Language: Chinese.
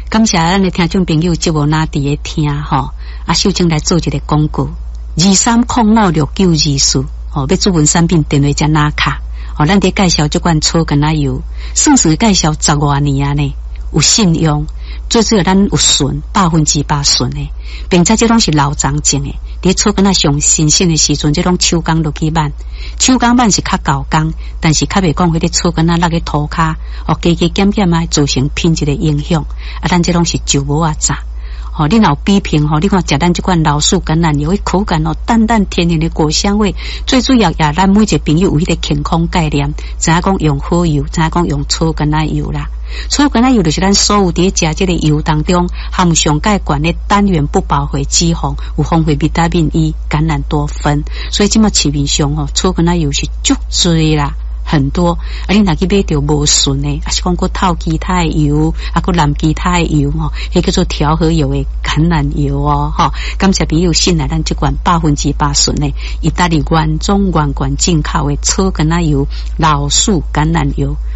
感谢咱的听众朋友节目哪伫咧听吼，秀晶来做一个广告，23056924要主文产品电话加拿卡，咱伫介绍这款草根仔油，算是介绍10多年啊呢，有信用，最主要咱有纯100%纯的，并且这拢是老长种的，伫草根仔上新鲜的时阵，这种手工落去挽，手工挽是较高工，但是较袂讲迄个草根仔落去涂骹，加减减啊，造成品质的影响，咱这拢是旧无啊炸。你若有比拼你看食咱这款老树橄榄油，口感淡淡天然的果香味，最主要也咱每一个朋友有迄个健康概念，知影讲用好油，知影讲用草橄榄油啦。草橄榄油就是咱所有伫食这个油当中含上介悬的单元不饱和脂肪，有丰富维他命 E、橄榄多酚，所以即么市面上草橄榄油是足多啦。很多，你若去买到无纯的，是讲过透其他的油，过淋其他的油迄叫做调和油的橄榄油感谢朋友信赖咱这款100%纯的意大利原装原罐进口的草橄榄油、老树橄榄油。